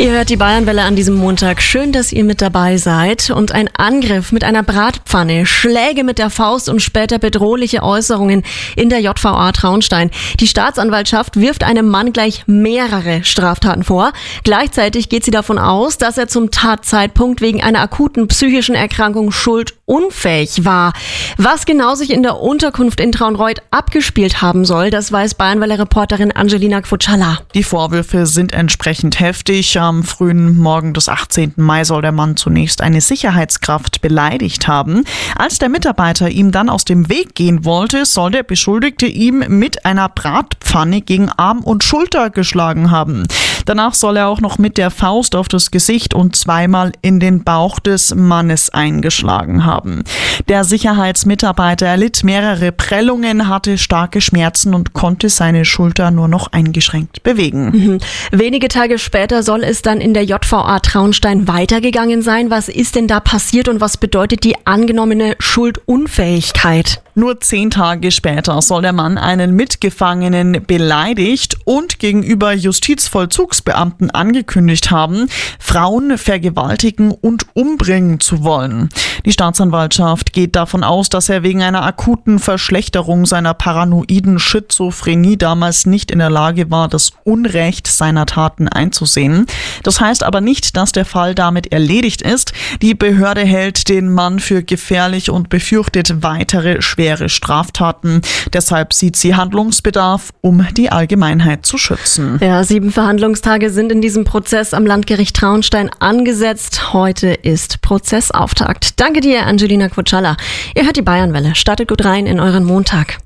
Ihr hört die Bayernwelle an diesem Montag. Schön, dass ihr mit dabei seid. Und ein Angriff mit einer Bratpfanne, Schläge mit der Faust und später bedrohliche Äußerungen in der JVA Traunstein. Die Staatsanwaltschaft wirft einem Mann gleich mehrere Straftaten vor. Gleichzeitig geht sie davon aus, dass er zum Tatzeitpunkt wegen einer akuten psychischen Erkrankung schuldunfähig war. Was genau sich in der Unterkunft in Traunreut abgespielt haben soll, das weiß Bayernwelle-Reporterin Angelina Kvotschalla. Die Vorwürfe sind entsprechend heftig. Am frühen Morgen des 18. Mai soll der Mann zunächst eine Sicherheitskraft beleidigt haben. Als der Mitarbeiter ihm dann aus dem Weg gehen wollte, soll der Beschuldigte ihm mit einer Bratpfanne gegen Arm und Schulter geschlagen haben. Danach soll er auch noch mit der Faust auf das Gesicht und zweimal in den Bauch des Mannes eingeschlagen haben. Der Sicherheitsmitarbeiter erlitt mehrere Prellungen, hatte starke Schmerzen und konnte seine Schulter nur noch eingeschränkt bewegen. Wenige Tage später soll es dann in der JVA Traunstein weitergegangen sein. Was ist denn da passiert und was bedeutet die angenommene Schuldunfähigkeit? Nur 10 Tage später soll der Mann einen Mitgefangenen beleidigt und gegenüber Justizvollzugsbeamten angekündigt haben, Frauen vergewaltigen und umbringen zu wollen. Die Staatsanwaltschaft geht davon aus, dass er wegen einer akuten Verschlechterung seiner paranoiden Schizophrenie damals nicht in der Lage war, das Unrecht seiner Taten einzusehen. Das heißt aber nicht, dass der Fall damit erledigt ist. Die Behörde hält den Mann für gefährlich und befürchtet weitere schwere Straftaten. Deshalb sieht sie Handlungsbedarf, um die Allgemeinheit zu schützen. Ja, 7 Verhandlungstage sind in diesem Prozess am Landgericht Traunstein angesetzt. Heute ist Prozessauftakt. Danke dir, Angelina Kvotschalla. Ihr hört die Bayernwelle. Startet gut rein in euren Montag.